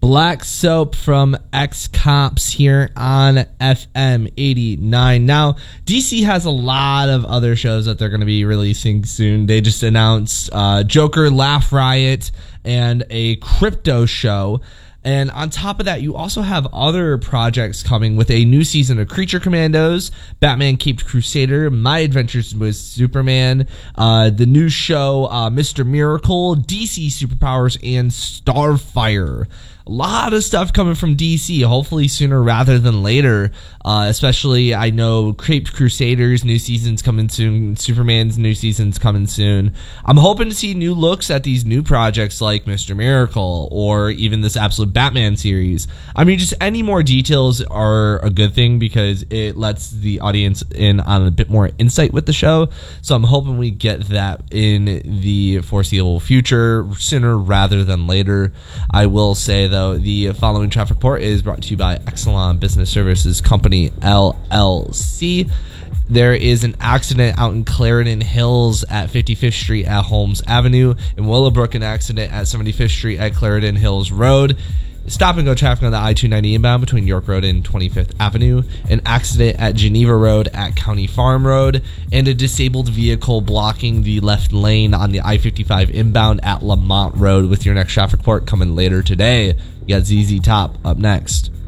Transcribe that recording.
Black Soap from X Cops here on FM 89. Now, DC has a lot of other shows that they're going to be releasing soon. They just announced Joker, Laugh Riot, and a crypto show. And on top of that, you also have other projects coming with a new season of Creature Commandos, Batman Caped Crusader, My Adventures with Superman, the new show Mr. Miracle, DC Superpowers, and Starfire. A lot of stuff coming from DC, hopefully sooner rather than later. Especially, I know Caped Crusaders, new season's coming soon. Superman's new season's coming soon. I'm hoping to see new looks at these new projects like Mr. Miracle or even this Absolute Batman series. I mean, just any more details are a good thing because it lets the audience in on a bit more insight with the show. So I'm hoping we get that in the foreseeable future, sooner rather than later. I will say, though, the following traffic report is brought to you by Exelon Business Services Company, LLC. There is an accident out in Clarendon Hills at 55th Street at Holmes Avenue. In Willowbrook, an accident at 75th Street at Clarendon Hills Road. Stop and go traffic on the I-290 inbound between York Road and 25th Avenue. An accident at Geneva Road at County Farm Road. And a disabled vehicle blocking the left lane on the I-55 inbound at Lamont Road. With your next traffic report coming later today. You got ZZ Top up next.